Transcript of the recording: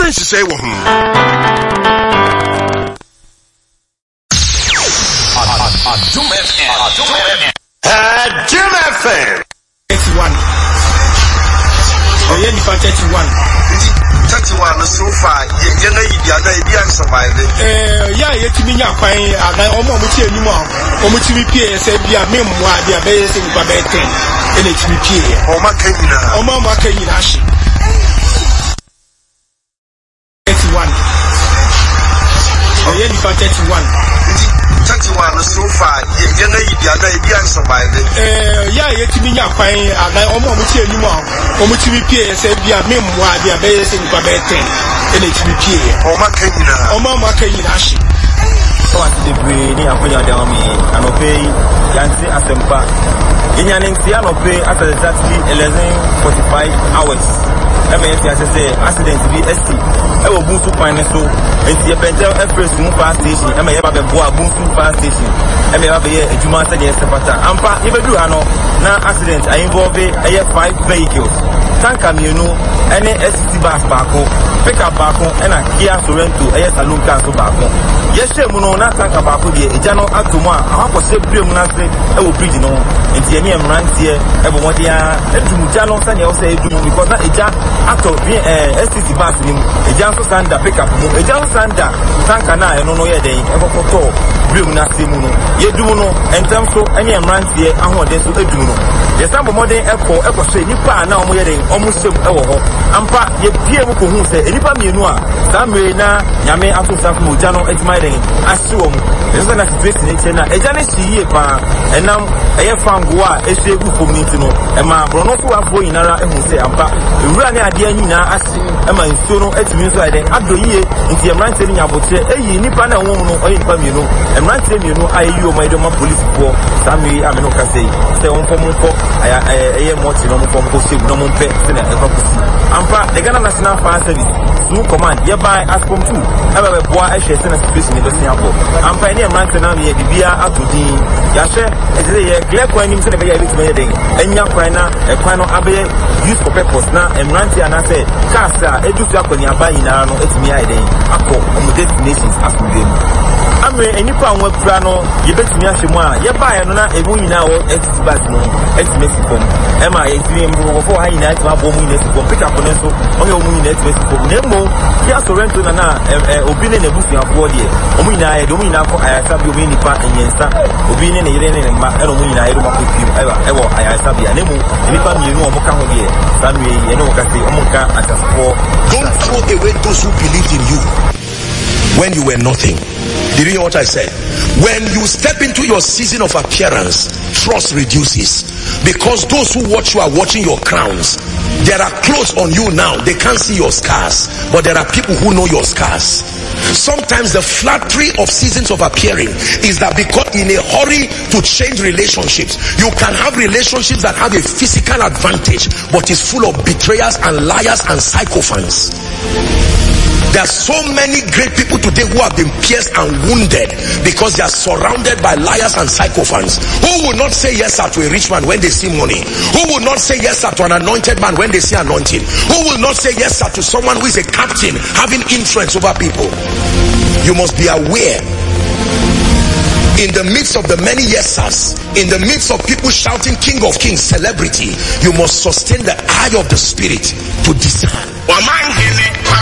sense say wo Jum FM 31 oh yeah nipa 31 so far you know you are survive yeah yetimi nya kwan aga omo mo tie enim a omo timi pie say bia memmo a bia be say nipa be 10 ene timi pie o makanyina ahye 31 oh yeah nipa 31 so far you know you are survive yeah yetimi nya kwan aga omo mo tie enim a omo timi pie say bia memmo a bia be say nipa be 10 ene timi pie o makanyina ahye so at the brain ni akonya da mi anope yanti asempa inyane ntia anope at exactly 11:45 hours emergency say accident be ST e wo bunsu kwan ne so enti e pentel express mu fast station e me yeba be boa bunsu fast station e me yeba be ejuma se de sepata ampa e bedu ano na accident I involve 5 vehicles tanka mienu ene ST bus baako pickup baako ena Kia Sorento salon car so baako yeshe mu no na tanka baako de eja no atomo a akose brem na se e wo bridge no enti ene emrantie e bo mode ya edum ja no se ne o se edum because na eja ato ST bus ni eja so sanda pickup mu eja so sanda tanka na eno no ye den e kokoto brem na se mu no yedum no entem so ene emrantie ahode so edum no yesambo mode eko so nipa na omo ye den omo sem e wo ho ampa ye pie mu ko hu se nipa mienu a samre na nyame asosa fu ja no etima den asiwo mu eso na situation e chena eja ne siye pa enam eye fango a esegu community no e ma brono ko afo yinara e hu se ampa ewura ne ade anyina ase e ma nsuo no etimi so ade adoyie nti emrante ni nyabote eyi nipa na won no oyi nipa mienu emrante mienu ayi o ma edo ma police for samre ameno kasei se on pompo aya eye moti no mo pompo se no mo pe se na e ko ampa the Ghana National Fire Service no command hereby ASCOM 2 ebe boa e hwe se na situation be sin abo ampa ni emrante na me bibia atodi ya hwe ezire ye clear kwan nim se na be ya bitu me den enya kwan na e kwan no abe use for purpose na emrante ana se kasa edutu akoni abayi na no etimi ya den akọ on destinations asubem amre enipa anwa kura no ye betimi ahwe mu a ye ba ye no na ebu nyina wo exbat no estimate kom ema ye tiri mbo fo ha nyina etima bo mu nyina kom pick up no so o ye mu nyina etime kom nemo ya Sorento na obi ne nebusi afo de o mu nyina ye do mu nyina ko ayasa bi o mi nipa enyensa obi ne yire ne mba e no mu nyina ye do mako fi ewo ayasa bi nemo nipa mi no o mo ka ho de samwe ye no ka se o mo ka atafo. Don't throw away those who believed in you when you were nothing. Did you hear what I said? When you step into your season of appearance, trust reduces. Because those who watch you are watching your crowns. There are clothes on you now. They can't see your scars. But there are people who know your scars. Sometimes the flattery of seasons of appearing is that because in a hurry to change relationships, you can have relationships that have a physical advantage, but is full of betrayers and liars and sycophants. There are so many great people today who have been pierced and wounded because they are surrounded by liars and sycophants who will not say yes sir to a rich man when they see money, who will not say yes sir to an anointed man when they see anointing, who will not say yes sir to someone who is a captain having influence over people. You must be aware, in the midst of the many yes sirs, in the midst of people shouting King of Kings, celebrity, you must sustain the eye of the spirit to discern.